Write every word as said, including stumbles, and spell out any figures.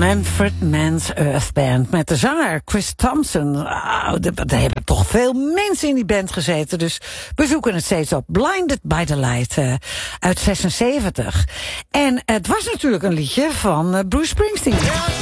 Manfred Mann's Earth Band met de zanger Chris Thompson. Oh, er hebben toch veel mensen in die band gezeten, dus we zoeken het steeds op. Blinded by the Light uh, uit zesenzeventig. En het was natuurlijk een liedje van uh, Bruce Springsteen.